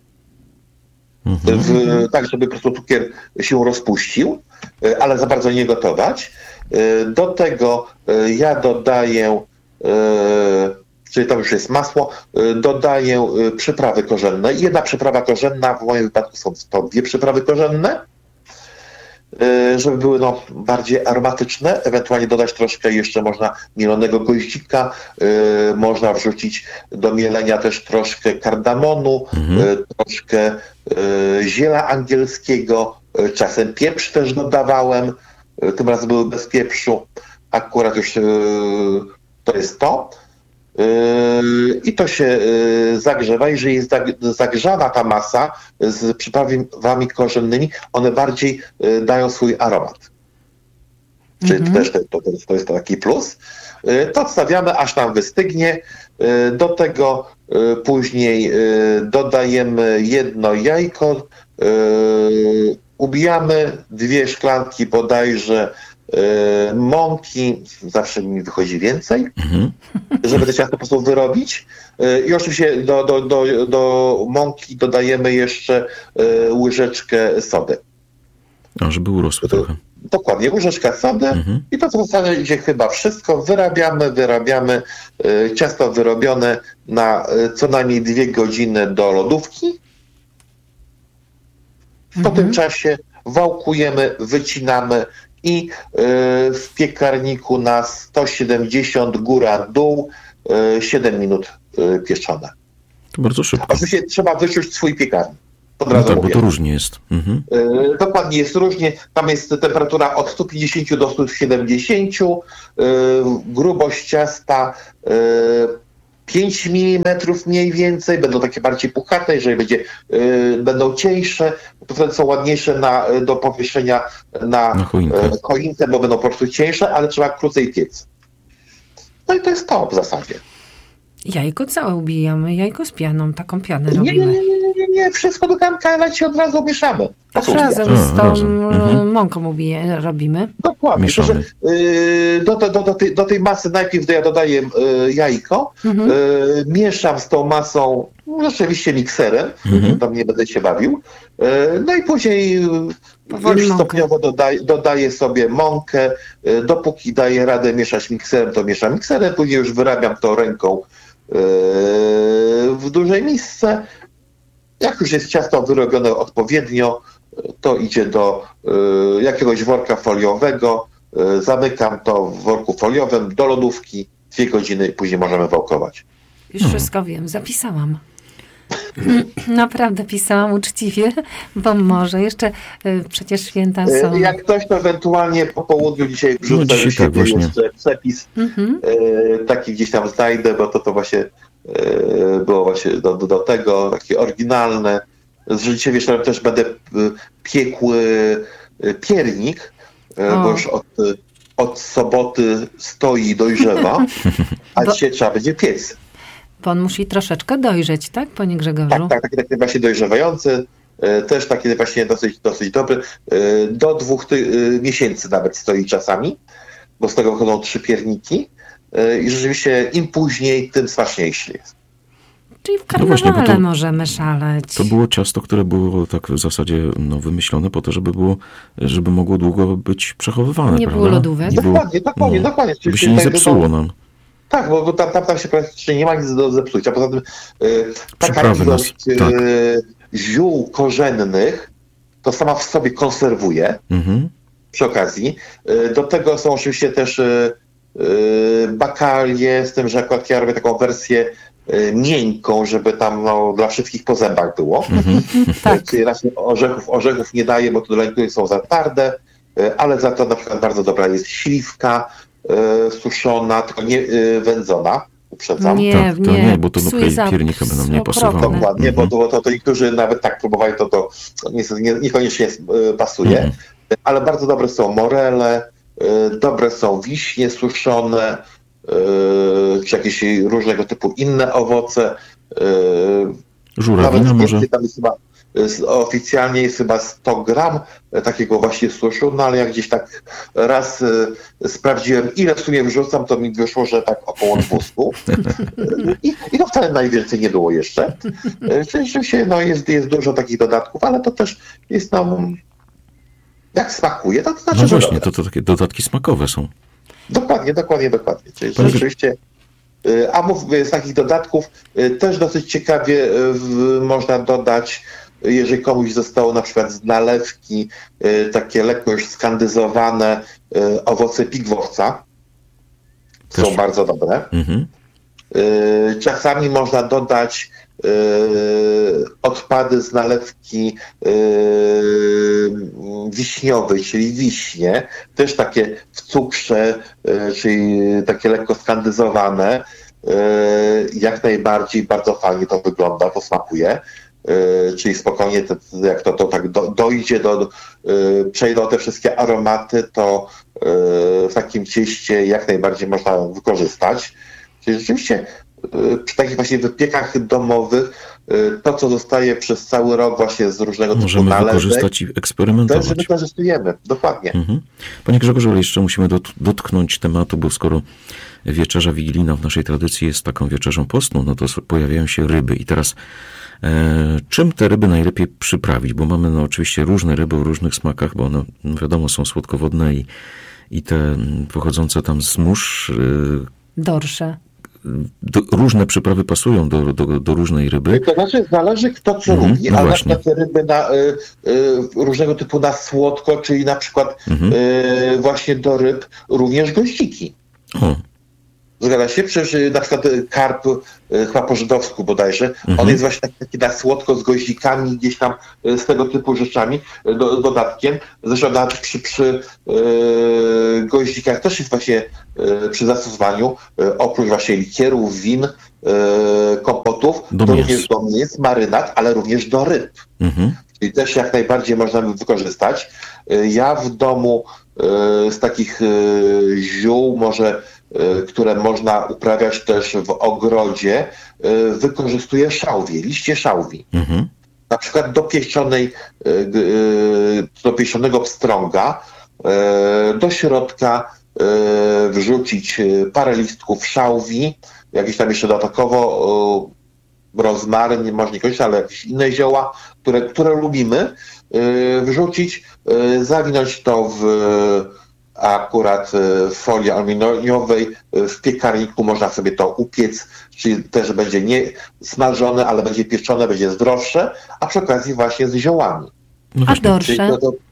tak żeby po prostu cukier się rozpuścił, ale za bardzo nie gotować. Do tego ja dodaję, czyli to już jest masło, dodaję przyprawy korzenne. Jedna przyprawa korzenna, w moim wypadku są to 2 przyprawy korzenne, żeby były bardziej aromatyczne. Ewentualnie dodać troszkę jeszcze można mielonego goździka, można wrzucić do mielenia też troszkę kardamonu, troszkę ziela angielskiego, czasem pieprz też dodawałem, tym razem były bez pieprzu, akurat już to jest to. I to się zagrzewa. Jeżeli jest zagrzana ta masa z przyprawami korzennymi, one bardziej dają swój aromat. Czyli też to jest taki plus. To odstawiamy, aż nam wystygnie. Do tego później dodajemy 1 jajko, ubijamy 2 szklanki bodajże mąki, zawsze mi wychodzi więcej, żeby te ciasto po prostu wyrobić. I oczywiście do mąki dodajemy jeszcze łyżeczkę sody. A, żeby urosło trochę. Dokładnie, łyżeczka sody i to w zasadzie chyba wszystko. Wyrabiamy. Ciasto wyrobione na co najmniej 2 godziny do lodówki. Po tym czasie wałkujemy, wycinamy i w piekarniku na 170 góra-dół 7 minut pieczone. To bardzo szybko. Oczywiście trzeba wyczuć swój piekarnik. No tak, bo to różnie jest. Dokładnie jest różnie. Tam jest temperatura od 150 do 170. Grubość ciasta 5 mm mniej więcej. Będą takie bardziej puchate. Jeżeli będą cieńsze, to wtedy są ładniejsze do powieszenia na choinkę, bo będą po prostu cieńsze, ale trzeba krócej piec. No i to jest to w zasadzie. Jajko całe ubijamy, jajko z pianą, taką pianę robimy. Nie, wszystko do garnka leci od razu mieszamy. Razem z tą mąką robimy. Dokładnie. Do tej masy najpierw ja dodaję jajko, mieszam z tą masą rzeczywiście mikserem, tam nie będę się bawił, no i później już stopniowo dodaję sobie mąkę, dopóki daję radę mieszać mikserem, to mieszam mikserem, później już wyrabiam to ręką w dużej misce. Jak już jest ciasto wyrobione odpowiednio, to idzie do jakiegoś worka foliowego, zamykam to w worku foliowym do lodówki, 2 godziny, później możemy wałkować. Już wszystko wiem, zapisałam. Naprawdę pisałam uczciwie, bo może jeszcze przecież święta są. Jak ktoś, to ewentualnie po południu dzisiaj wrzucę jeszcze przepis, taki gdzieś tam znajdę, bo to właśnie było właśnie do tego takie oryginalne. Że dzisiaj wieczorem też będę piekł piernik, bo już od soboty stoi i dojrzewa, a dzisiaj trzeba będzie piec. Bo on musi troszeczkę dojrzeć, tak, panie Grzegorzu? Tak, taki właśnie dojrzewający, też taki właśnie dosyć dobry. Do 2 miesięcy nawet stoi czasami, bo z tego wychodzą 3 pierniki i rzeczywiście im później, tym smaczniejszy jest. Czyli w karnawale możemy szaleć. To było ciasto, które było tak w zasadzie wymyślone po to, żeby mogło długo być przechowywane. Nie było lodówek. Dokładnie. Żeby się nie zepsuło nam. Tak, bo tam się praktycznie nie ma nic do zepsucia. Poza tym taka ilość ziół korzennych to sama w sobie konserwuje przy okazji. Do tego są oczywiście też bakalie, z tym, że akurat ja robię taką wersję miękką, żeby tam dla wszystkich po zębach było. Tak. Czyli raczej orzechów nie daję, bo to dla niektórych są za twarde, ale za to na przykład bardzo dobra jest śliwka suszona, tylko nie wędzona. Uprzedzam. Nie, bo to piernika będą nie pasowały. Dokładnie, bo to niektórzy nawet tak próbowali, to niekoniecznie pasuje. Ale bardzo dobre są morele, dobre są wiśnie suszone, czy jakieś różnego typu inne owoce. Żurawina może? Tam jest chyba, oficjalnie jest chyba 100 gram takiego właśnie suszu, no ale jak gdzieś tak raz sprawdziłem, ile w sumie wrzucam, to mi wyszło, że tak około 200. I to wcale najwięcej nie było jeszcze. Rzeczywiście jest dużo takich dodatków, ale to też jest jak smakuje, to znaczy, no właśnie, to takie dodatki smakowe są. Dokładnie. Czyli rzeczywiście, z takich dodatków też dosyć ciekawie można dodać, jeżeli komuś zostało na przykład z nalewki takie lekko już skandyzowane owoce pigwowca. Są bardzo dobre. Czasami można dodać odpady z nalewki wiśniowej, czyli wiśnie, też takie w cukrze, czyli takie lekko skandyzowane. Jak najbardziej bardzo fajnie to wygląda, to smakuje. Czyli spokojnie, jak to tak dojdzie, przejdą te wszystkie aromaty, to w takim cieście jak najbardziej można wykorzystać. Czyli rzeczywiście przy takich właśnie wypiekach domowych to, co zostaje przez cały rok właśnie z różnego typu nalewek, możemy wykorzystać i eksperymentować. Też wykorzystujemy, dokładnie. Panie Grzegorzu, ale jeszcze musimy dotknąć tematu, bo skoro wieczerza wigilijna w naszej tradycji jest taką wieczerzą postną, no to pojawiają się ryby. I teraz czym te ryby najlepiej przyprawić? Bo mamy oczywiście różne ryby o różnych smakach, bo one wiadomo są słodkowodne i te pochodzące tam z mórz. Dorsze. różne przyprawy pasują do różnej ryby. To znaczy zależy kto co lubi, no ale na właśnie. przykład ryby różnego typu na słodko, czyli na przykład właśnie do ryb również goździki. O. Zgadza się? Przecież na przykład karp, chyba po żydowsku bodajże, on jest właśnie taki na słodko z goździkami, gdzieś tam z tego typu rzeczami, dodatkiem. Zresztą nawet przy goździkach też jest właśnie przy zastosowaniu, oprócz właśnie likierów, win, kompotów, to również do mięs, marynat, ale również do ryb. Czyli też jak najbardziej można by wykorzystać. Ja w domu z takich ziół które można uprawiać też w ogrodzie, wykorzystuję szałwię, liście szałwi. Na przykład do pieczonego pstrąga do środka wrzucić parę listków szałwi, jakieś tam jeszcze dodatkowo rozmaryn, może niekoniecznie, ale jakieś inne zioła, które lubimy, wrzucić, zawinąć to w akurat folii aluminiowej, w piekarniku można sobie to upiec, czyli też będzie nie smażone, ale będzie pieczone, będzie zdrowsze, a przy okazji właśnie z ziołami. A dorsze?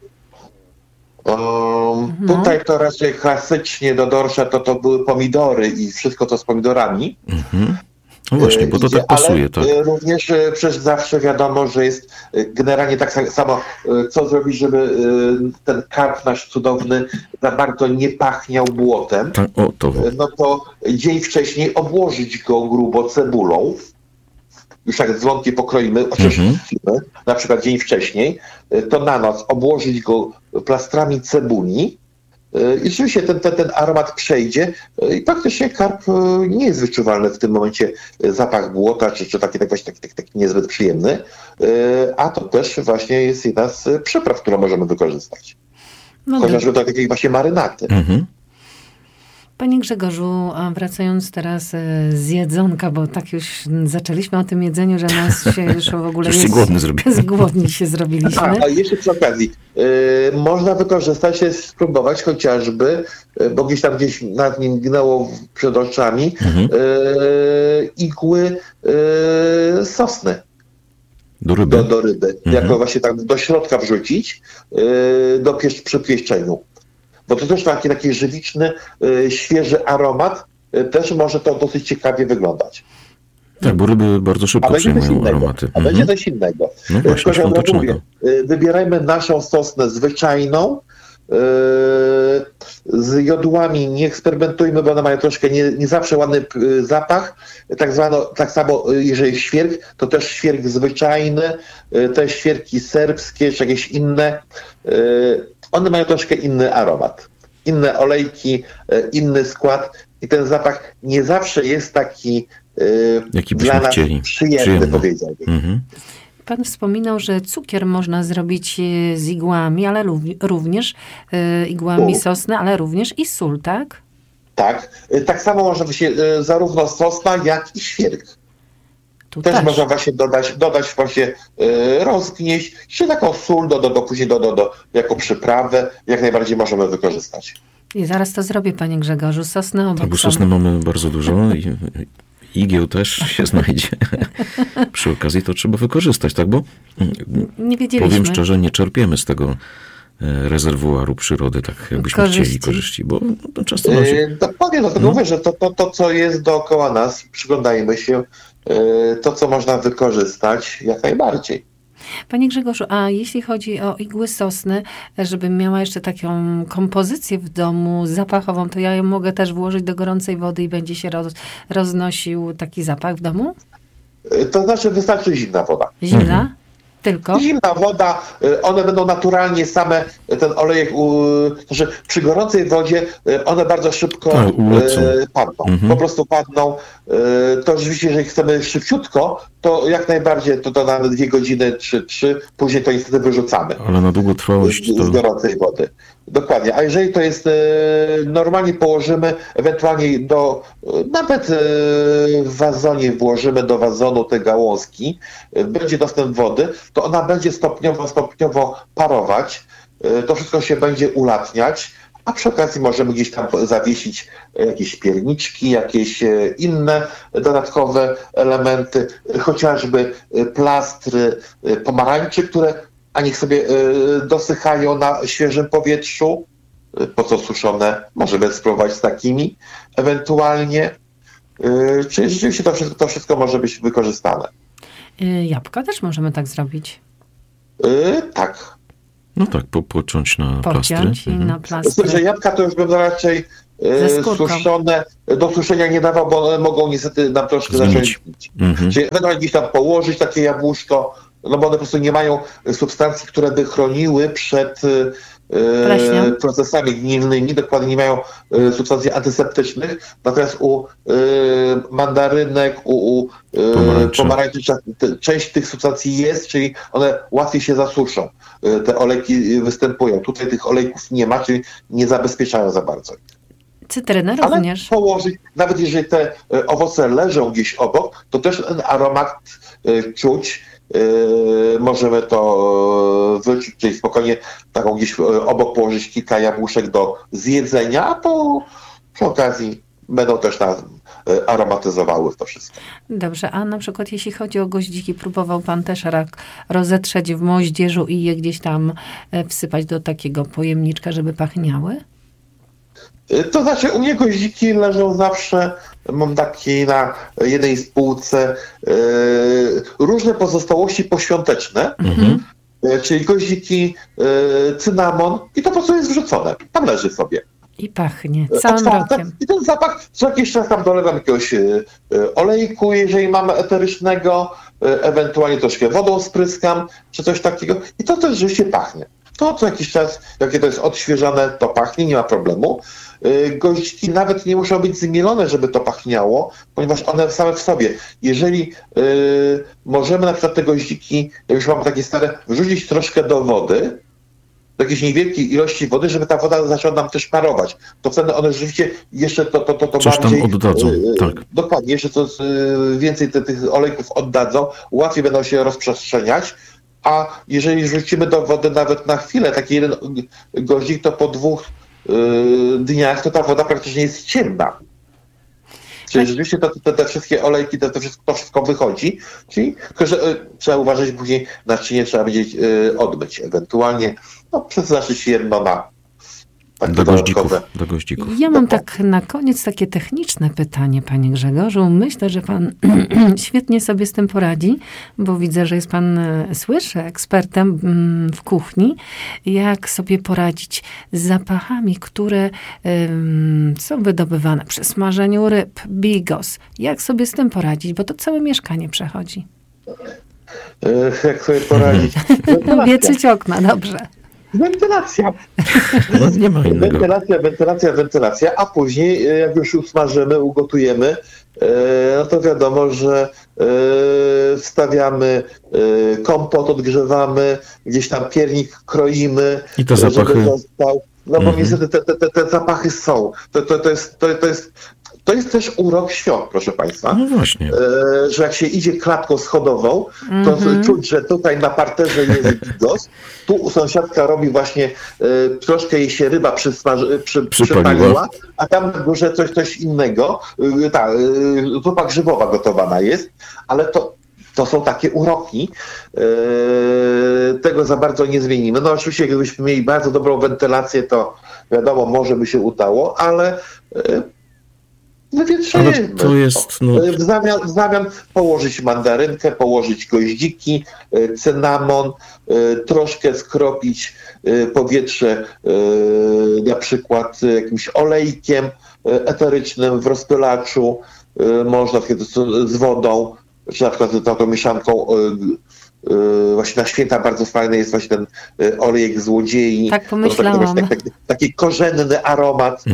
Tutaj to raczej klasycznie do dorsza to były pomidory i wszystko to z pomidorami. No właśnie, bo to tak pasuje, tak. Również przecież zawsze wiadomo, że jest generalnie tak samo, co zrobić, żeby ten karp nasz cudowny za bardzo nie pachniał błotem. Tak, no to dzień wcześniej obłożyć go grubo cebulą. Już jak dzwonki pokroimy, oczyszczymy, na przykład dzień wcześniej, to na noc obłożyć go plastrami cebuli. I rzeczywiście ten aromat przejdzie i praktycznie karp nie jest wyczuwalny w tym momencie zapach błota, czy taki niezbyt przyjemny, a to też właśnie jest jedna z przypraw, którą możemy wykorzystać. Chociażby do takiej właśnie marynaty. Panie Grzegorzu, a wracając teraz z jedzonka, bo tak już zaczęliśmy o tym jedzeniu, że nas się już w ogóle głodni się zrobiliśmy. A jeszcze przy okazji, można wykorzystać, spróbować chociażby, bo gdzieś nad nim gnęło przed oczami, igły sosny. Do ryby? Do ryby. Jako właśnie tak do środka wrzucić, przy pieszczeniu. Bo to też taki żywiczny, świeży aromat, też może to dosyć ciekawie wyglądać. Tak, bo ryby bardzo szybko przyjmują aromaty. A będzie coś innego. No właśnie, świątecznego. Wybierajmy naszą sosnę zwyczajną, z jodłami nie eksperymentujmy, bo one mają troszkę nie zawsze ładny zapach. Tak samo, jeżeli świerk, to też świerk zwyczajny, te świerki serbskie, czy jakieś inne, one mają troszkę inny aromat. Inne olejki, inny skład i ten zapach nie zawsze jest taki dla nas przyjemny, powiedziałbym. Pan wspominał, że cukier można zrobić z igłami, ale również igłami sosny, ale również i sól, tak? Tak. Tak samo można się zarówno sosna, jak i świerk. Też można właśnie dodać właśnie rozgnieść, czy taką sól później jako przyprawę, jak najbardziej możemy wykorzystać. I zaraz to zrobię, panie Grzegorzu. Sosny obok. Tak, bo sosny mamy bardzo dużo i igieł też się znajdzie. Przy okazji to trzeba wykorzystać, tak? Bo nie wiedzieliśmy. Powiem szczerze, nie czerpiemy z tego rezerwuaru przyrody, tak jakbyśmy chcieli korzyści, bo to często nam się... Dokładnie, dlatego mówię, że to, co jest dookoła nas, przyglądajmy się, to, co można wykorzystać, jak najbardziej. Panie Grzegorzu, a jeśli chodzi o igły sosny, żebym miała jeszcze taką kompozycję w domu zapachową, to ja ją mogę też włożyć do gorącej wody i będzie się roznosił taki zapach w domu? To znaczy wystarczy zimna woda. Zimna? Tylko? Zimna woda, one będą naturalnie same, ten olejek, znaczy przy gorącej wodzie one bardzo szybko padną. Po prostu padną. To oczywiście, jeżeli chcemy szybciutko, to jak najbardziej to dodamy 2 godziny, 3, później to niestety wyrzucamy. Ale na długotrwałość z gorącej wody. Dokładnie. A jeżeli to jest normalnie położymy, ewentualnie nawet w wazonie włożymy do wazonu te gałązki, będzie dostęp wody, to ona będzie stopniowo parować, to wszystko się będzie ulatniać, a przy okazji możemy gdzieś tam zawiesić jakieś pierniczki, jakieś inne dodatkowe elementy, chociażby plastry pomarańczy, które niech sobie dosychają na świeżym powietrzu, po co suszone, możemy spróbować z takimi ewentualnie. Czyli rzeczywiście to wszystko może być wykorzystane. Jabłka też możemy tak zrobić. Tak. No tak, pociąć na plastry. Pociąć i na plastry. Że jabłka to już bym raczej suszone do suszenia nie dawał, bo one mogą niestety nam troszkę zacząć bić. Czyli ewentualnie gdzieś tam położyć takie jabłuszko, no bo one po prostu nie mają substancji, które by chroniły przed procesami gnilnymi, dokładnie nie mają substancji antyseptycznych, natomiast u mandarynek, u pomarańczy część tych substancji jest, czyli one łatwiej się zasuszą. Te olejki występują. Tutaj tych olejków nie ma, czyli nie zabezpieczają za bardzo. Cytrynę również. Ale położyć, nawet jeżeli te owoce leżą gdzieś obok, to też ten aromat czuć. Możemy to wyczuć, czyli spokojnie taką gdzieś obok położyć kilka jabłuszek do zjedzenia, a to przy okazji będą też aromatyzowały to wszystko. Dobrze, a na przykład jeśli chodzi o goździki, próbował pan też rozetrzeć w moździerzu i je gdzieś tam wsypać do takiego pojemniczka, żeby pachniały? To znaczy u mnie goździki leżą zawsze, mam taki na jednej spółce różne pozostałości poświąteczne, czyli goździki, cynamon i to po prostu jest wrzucone. Tam leży sobie. I pachnie całym rokiem. I ten zapach, co jakiś czas tam dolewam jakiegoś olejku, jeżeli mamy eterycznego, ewentualnie troszkę wodą spryskam, czy coś takiego i to też rzeczywiście pachnie. To co jakiś czas, jakie to jest odświeżane, to pachnie, nie ma problemu. Goździki nawet nie muszą być zmielone, żeby to pachniało, ponieważ one same w sobie. Jeżeli możemy na przykład te goździki, jak już mamy takie stare, wrzucić troszkę do wody, do jakiejś niewielkiej ilości wody, żeby ta woda zaczęła nam też parować, to wtedy one rzeczywiście jeszcze to coś bardziej... tam oddadzą, tak. Dokładnie, jeszcze to więcej tych olejków oddadzą, łatwiej będą się rozprzestrzeniać, a jeżeli rzucimy do wody nawet na chwilę, taki jeden goździk, to po 2 dniach to ta woda praktycznie jest ciemna. Czyli rzeczywiście te wszystkie olejki, to wszystko wychodzi. Czyli tylko, że trzeba uważać, później naczynie trzeba będzie odmyć. Ewentualnie przeznaczyć jedno na do goździków. Ja mam tak na koniec takie techniczne pytanie, panie Grzegorzu. Myślę, że pan świetnie sobie z tym poradzi, bo widzę, że jest pan, słyszę, ekspertem w kuchni. Jak sobie poradzić z zapachami, które są wydobywane przy smażeniu ryb, bigos? Jak sobie z tym poradzić? Bo to całe mieszkanie przechodzi. Jak sobie poradzić? Wietrzyć okna, dobrze. Wentylacja. No, nie ma innego. Wentylacja, a później jak już usmażymy, ugotujemy, no to wiadomo, że wstawiamy kompot, odgrzewamy, gdzieś tam piernik kroimy. I te zapachy. No bo niestety te zapachy są. To jest też urok świąt, proszę państwa. No właśnie. Że jak się idzie klatką schodową, to czuć, że tutaj na parterze jest bigos. Tu sąsiadka robi właśnie, troszkę jej się ryba przypaliła, a tam na górze coś innego. Zupa grzybowa gotowana jest, ale to są takie uroki. Tego za bardzo nie zmienimy. No oczywiście, gdybyśmy mieli bardzo dobrą wentylację, to wiadomo, może by się udało, ale wywietrzymy. To jest, w zamian położyć mandarynkę, położyć goździki, cynamon, troszkę skropić powietrze na przykład jakimś olejkiem eterycznym w rozpylaczu, można z wodą, czy na przykład taką mieszanką. Właśnie na święta bardzo fajny jest właśnie ten olejek złodziei. Tak pomyślałam. Taki korzenny aromat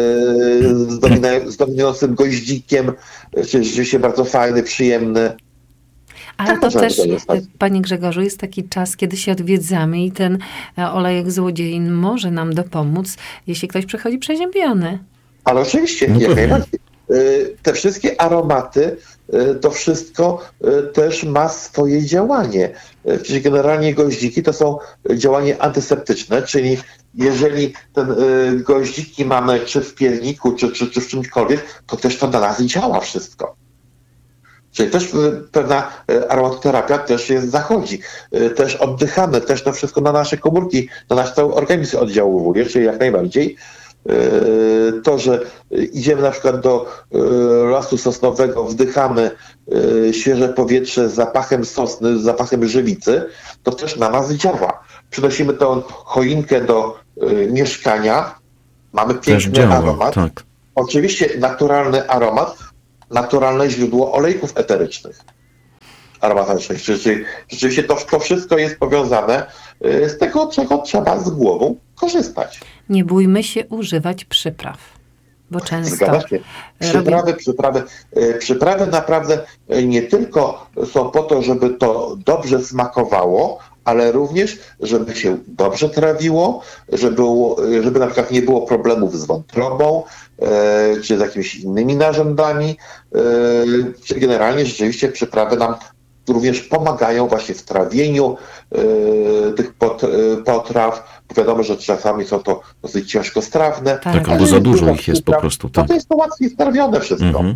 z dominującym goździkiem, czyli rzeczywiście bardzo fajny, przyjemny. Ale to też, panie Grzegorzu, jest taki czas, kiedy się odwiedzamy i ten olejek złodziei może nam dopomóc, jeśli ktoś przychodzi przeziębiony. Ale oczywiście, jak najbardziej. Te wszystkie aromaty, to wszystko też ma swoje działanie. Czyli generalnie goździki to są działanie antyseptyczne, czyli jeżeli ten goździki mamy czy w pierniku, czy w czymkolwiek, to też to na nas działa wszystko. Czyli też pewna aromaterapia też zachodzi. Też oddychamy, też to wszystko na nasze komórki, na nasz cały organizm oddziałuje, czyli jak najbardziej. To, że idziemy na przykład do lasu sosnowego, wdychamy świeże powietrze z zapachem sosny, z zapachem żywicy, to też na nas działa. Przynosimy tą choinkę do mieszkania, mamy piękny aromat. Tak. Oczywiście naturalny aromat, naturalne źródło olejków eterycznych, aromatycznych. Czyli rzeczywiście to wszystko jest powiązane z tego, czego trzeba z głową korzystać. Nie bójmy się używać przypraw, bo często... Zgadza się. Przyprawy naprawdę nie tylko są po to, żeby to dobrze smakowało, ale również, żeby się dobrze trawiło, żeby na przykład nie było problemów z wątrobą, czy z jakimiś innymi narządami, czy generalnie rzeczywiście przyprawy nam również pomagają właśnie w trawieniu tych potraw. Wiadomo, że czasami są to dosyć ciężkostrawne. Tak, albo za dużo ich jest po prostu. Tak. To jest to łatwiej strawione wszystko. Mhm.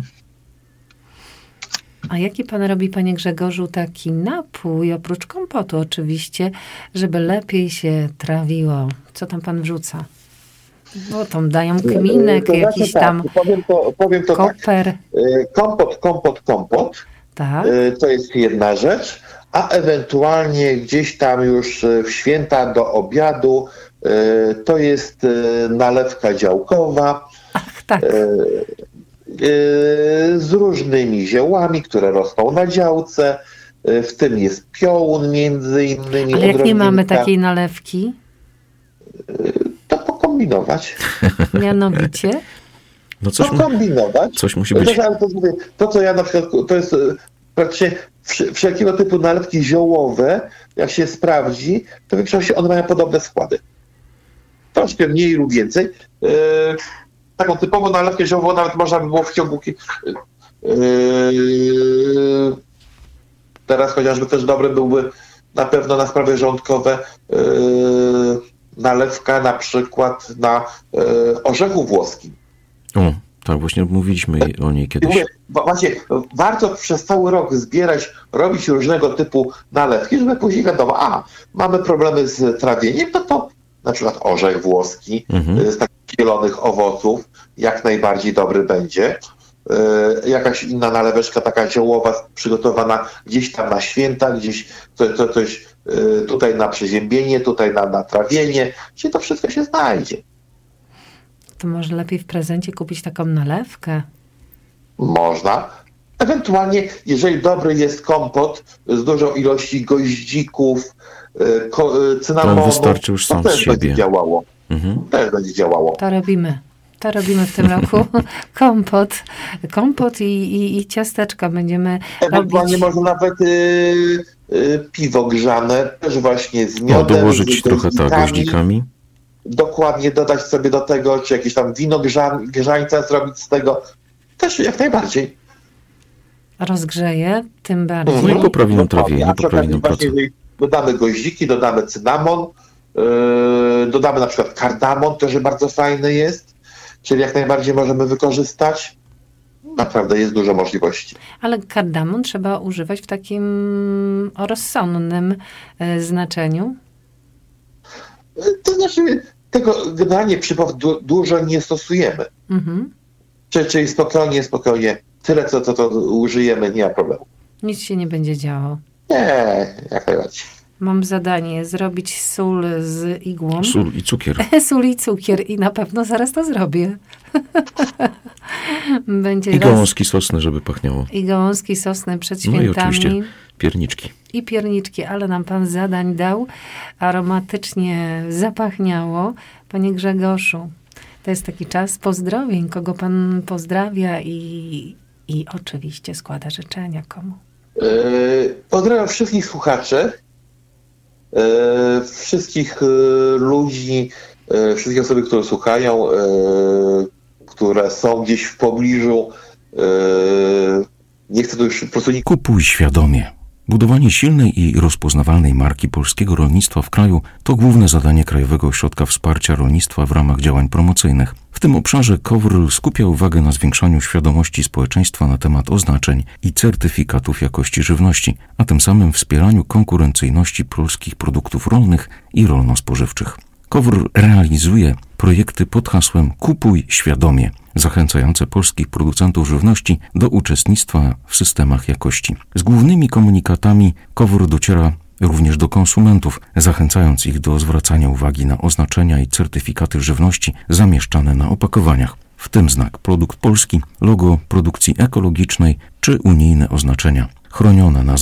A jaki pan robi, panie Grzegorzu, taki napój, oprócz kompotu oczywiście, żeby lepiej się trawiło? Co tam pan wrzuca? Bo tam dają kminek, jakiś tam powiem to koper. Tak. Kompot. Tak. To jest jedna rzecz, a ewentualnie gdzieś tam już w święta do obiadu to jest nalewka działkowa. Ach, tak. Z różnymi ziołami, które rosną na działce. W tym jest piołun między innymi. Ale jak nie mamy takiej nalewki? To pokombinować. Mianowicie? No pokombinować. Coś musi być. To, co ja na przykład, to jest praktycznie wszelkiego typu nalewki ziołowe, jak się sprawdzi, to w większości one mają podobne składy. Troszkę mniej lub więcej. Taką typową nalewkę ziołową nawet można by było w ciągu... Teraz chociażby też dobre byłby na pewno na sprawy żołądkowe nalewka na przykład na orzechu włoskim. O, tak, właśnie mówiliśmy o niej kiedyś. Mówię, właśnie warto przez cały rok zbierać, robić różnego typu nalewki, żeby później wiadomo, mamy problemy z trawieniem, to na przykład orzech włoski z takich zielonych owoców jak najbardziej dobry będzie. Jakaś inna naleweczka taka ziołowa przygotowana gdzieś tam na święta, gdzieś coś tutaj na przeziębienie, tutaj na trawienie, czyli to wszystko się znajdzie. To może lepiej w prezencie kupić taką nalewkę? Można. Ewentualnie, jeżeli dobry jest kompot z dużą ilością goździków, cynamonu, to wystarczy już sam to też z siebie. Będzie działało. Też będzie działało. To robimy w tym roku. Kompot i ciasteczka będziemy ewentualnie robić. Może nawet piwo grzane, też właśnie z miodem. Dołożyć trochę goździkami. Dokładnie, dodać sobie do tego, czy jakieś tam wino grzańca zrobić z tego. Też jak najbardziej. Rozgrzeje, tym bardziej. No i poprawi nam trawienie, poprawi nam pracę. Dodamy goździki, dodamy cynamon, dodamy na przykład kardamon, też bardzo fajny jest, czyli jak najbardziej możemy wykorzystać. Naprawdę jest dużo możliwości. Ale kardamon trzeba używać w takim rozsądnym znaczeniu? To znaczy, tego generalnie przypraw dużo nie stosujemy. Czyli spokojnie, tyle co użyjemy, nie ma problemu. Nic się nie będzie działo. Nie, jak najbardziej. Mam zadanie zrobić sól z igłą. Sól i cukier. Sól i cukier i na pewno zaraz to zrobię. I gałązki sosny, żeby pachniało. I gałązki sosny przed świętami. No i oczywiście pierniczki. I pierniczki, ale nam pan zadań dał. Aromatycznie zapachniało. Panie Grzegorzu, to jest taki czas pozdrowień, kogo pan pozdrawia i oczywiście składa życzenia komu. Pozdrawiam wszystkich słuchaczy, wszystkich ludzi, wszystkie osoby, które słuchają, które są gdzieś w pobliżu. Nie chcę to już po prostu... Kupuj świadomie. Budowanie silnej i rozpoznawalnej marki polskiego rolnictwa w kraju to główne zadanie Krajowego Ośrodka Wsparcia Rolnictwa w ramach działań promocyjnych. W tym obszarze KOWR skupia uwagę na zwiększaniu świadomości społeczeństwa na temat oznaczeń i certyfikatów jakości żywności, a tym samym wspieraniu konkurencyjności polskich produktów rolnych i rolno-spożywczych. KOWR realizuje projekty pod hasłem Kupuj świadomie, zachęcające polskich producentów żywności do uczestnictwa w systemach jakości. Z głównymi komunikatami KOWR dociera również do konsumentów, zachęcając ich do zwracania uwagi na oznaczenia i certyfikaty żywności zamieszczane na opakowaniach, w tym znak produkt polski, logo produkcji ekologicznej czy unijne oznaczenia chronione na